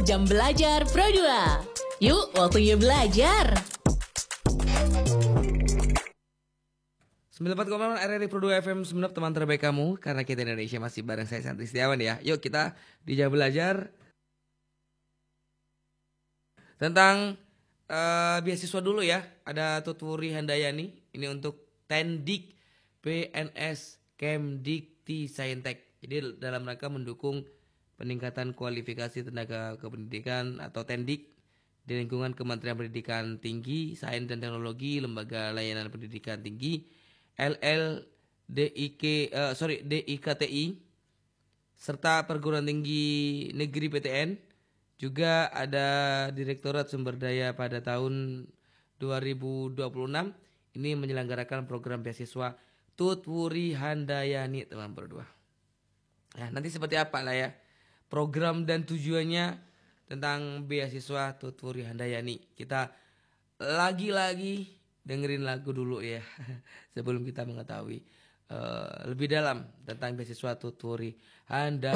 Jam Belajar Pro 2. Yuk, waktunya belajar. 94,6 RRI Pro 2 FM Semenep, teman terbaik kamu. Karena kita Indonesia masih bareng saya Santi Setiawan ya. Yuk kita di Jam Belajar tentang beasiswa dulu ya. Ada Tutwuri Handayani. Ini untuk Tendik PNS Kemdikti Saintek. Jadi dalam rangka mendukung peningkatan kualifikasi tenaga kependidikan atau Tendik di lingkungan Kementerian Pendidikan Tinggi, Sains dan Teknologi, Lembaga Layanan Pendidikan Tinggi, DIKTI, serta Perguruan Tinggi Negeri PTN. Juga ada Direktorat Sumber Daya pada tahun 2026 ini menyelenggarakan program beasiswa Tutwuri Handayani, teman berdua. Nah, nanti seperti apa lah ya program dan tujuannya tentang beasiswa Tutwuri Handayani. Kita lagi-lagi dengerin lagu dulu ya sebelum kita mengetahui lebih dalam tentang beasiswa Tutwuri Handayani.